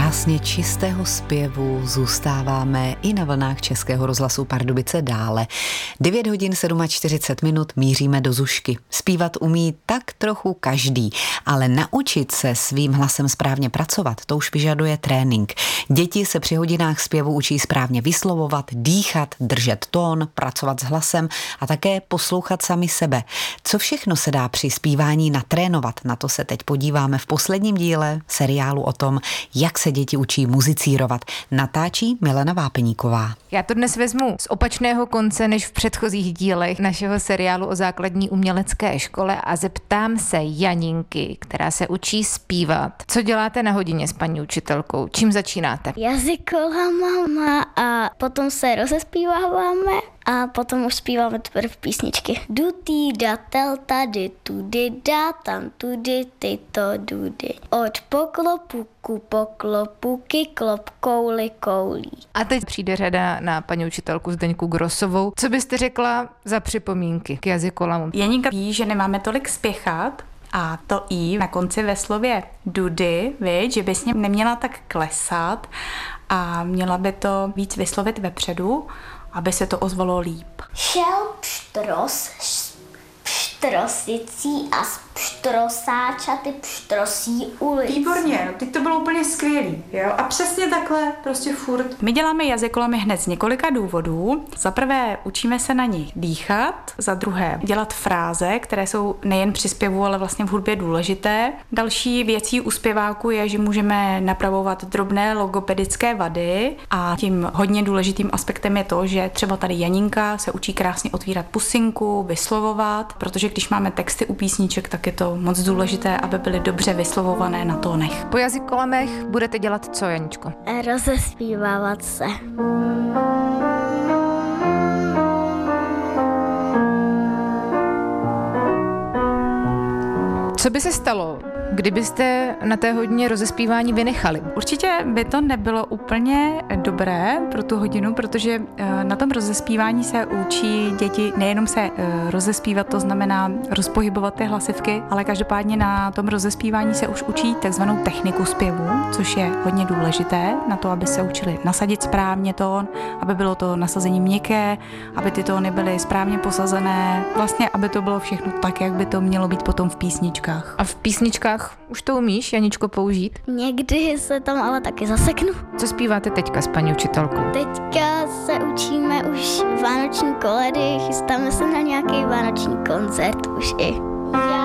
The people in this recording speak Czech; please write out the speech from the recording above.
krásně čistého zpěvu zůstáváme i na vlnách Českého rozhlasu Pardubice dále. 9 hodin 47 minut míříme do Zušky. Zpívat umí tak trochu každý, ale naučit se svým hlasem správně pracovat, to už vyžaduje trénink. Děti se při hodinách zpěvu učí správně vyslovovat, dýchat, držet tón, pracovat s hlasem a také poslouchat sami sebe. Co všechno se dá při zpívání natrénovat, na to se teď podíváme v posledním díle seriálu o tom, jak se děti učí muzicírovat. Natáčí Milena Vápeníková. Já to dnes vezmu z opačného konce než v předchozích dílech našeho seriálu o základní umělecké škole a zeptám se Janinky, která se učí zpívat. Co děláte na hodině s paní učitelkou? Čím začínáte? Jazykolama a potom se rozespíváváme a potom už zpíváme teprve písničky. Dutý datel tady tudy dá tam tudy tyto dudy. Od poklopu ku poklopu kyklop kouli koulí. A teď přijde řada na paní učitelku Zdeňku Grosovou. Co byste řekla za připomínky k jazykolamu? Janinka ví, že nemáme tolik spěchat a to i na konci ve slově dudy, viď, že by s ním neměla tak klesat a měla by to víc vyslovit vepředu, aby se to ozvalo líp. Šel pštros pštrosicí a pštrosáčaty pštrosí ulic. Výborně, teď to bylo úplně skvělý, jo? A přesně takhle, prostě furt. My děláme jazykolamy hned z několika důvodů. Za prvé učíme se na nich dýchat, za druhé dělat fráze, které jsou nejen při zpěvu, ale vlastně v hudbě důležité. Další věcí u zpěváku je, že můžeme napravovat drobné logopedické vady a tím hodně důležitým aspektem je to, že třeba tady Janinka se učí krásně otvírat pusinku, vyslovovat, protože když máme texty u písniček, tak je to moc důležité, aby byly dobře vyslovované na tónech. Po jazykolamech budete dělat co, Janičko? Rozespívávat se. Co by se stalo, kdybyste na té hodině rozespívání vynechali? Určitě by to nebylo úplně dobré pro tu hodinu, protože na tom rozespívání se učí děti nejenom se rozespívat, to znamená rozpohybovat ty hlasivky, ale každopádně na tom rozespívání se už učí takzvanou techniku zpěvu, což je hodně důležité na to, aby se učili nasadit správně tón, aby bylo to nasazení měkké, aby ty tóny byly správně posazené, vlastně aby to bylo všechno tak, jak by to mělo být potom v písničkách. A v písničkách už to umíš, Janičko, použít? Někdy se tam ale taky zaseknu. Co zpíváte teďka s paní učitelkou? Teďka se učíme už vánoční koledy, chystáme se na nějaký vánoční koncert už i.